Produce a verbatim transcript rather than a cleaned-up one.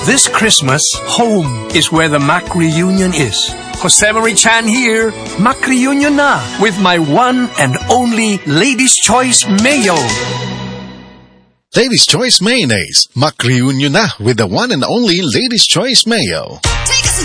This Christmas, home is where the Mac Reunion is. Josemarie Chan here, Mac Reunion na with my one and only Lady's Choice Mayo. Lady's Choice Mayonnaise. Mac Reunion na with the one and only Lady's Choice Mayo. Take us